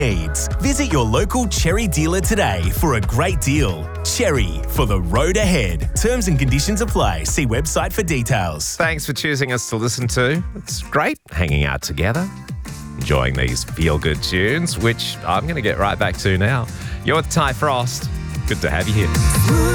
needs. Visit your local Cherry dealer today for a great deal. Cherry, for the road ahead. Terms and conditions apply. See website for details. Thanks for choosing us to listen to. It's great hanging out together, enjoying these feel-good tunes, which I'm going to get right back to now. You're with Ty Frost. Good to have you here.